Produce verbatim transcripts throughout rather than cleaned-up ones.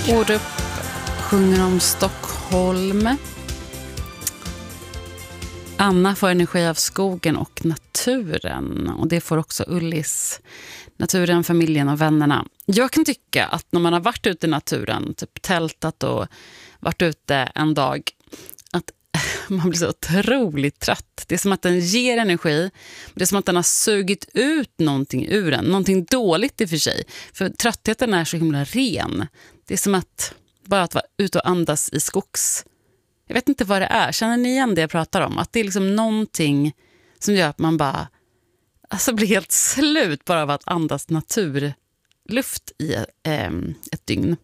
Orup sjunger om Stockholm. Anna får energi av skogen och naturen. Och det får också Ullis. Naturen, familjen och vännerna. Jag kan tycka att när man har varit ute i naturen, typ tältat och varit ute en dag, att man blir så otroligt trött. Det är som att den ger energi. Det är som att den har sugit ut någonting ur den. Någonting dåligt i och för sig. För tröttheten är så himla ren. Det är som att bara att vara ute och andas i skogs. Jag vet inte vad det är. Känner ni igen det jag pratar om? Att det är liksom någonting som gör att man bara alltså blir helt slut bara av att andas naturluft i eh, ett dygn.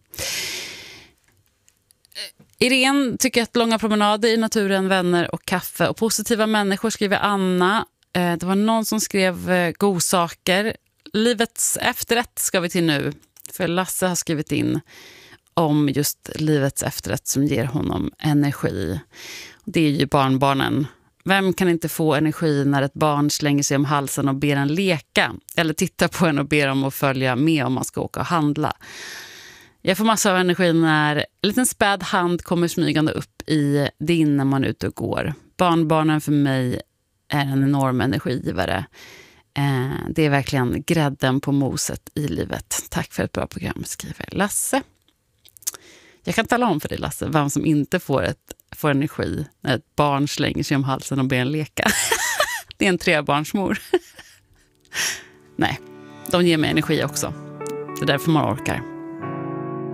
Irene tycker att långa promenader i naturen, vänner och kaffe och positiva människor, skriver Anna. Eh, det var någon som skrev eh, godsaker. Livets efterrätt ska vi till nu. För Lasse har skrivit in om just livets efterrätt som ger honom energi. Det är ju barnbarnen. Vem kan inte få energi när ett barn slänger sig om halsen och ber en leka? Eller tittar på en och ber om att följa med om man ska åka och handla. Jag får massor av energi när en liten späd hand kommer smygande upp i din när man är ute och går. Barnbarnen för mig är en enorm energigivare. Eh, det är verkligen grädden på moset i livet. Tack för ett bra program, skriver Lasse. Jag kan tala om för dig, Lasse, vem som inte får, ett, får energi när ett barn slänger sig om halsen och ber en leka. Det är en trebarnsmor. Nej, de ger mig energi också. Det är därför man orkar.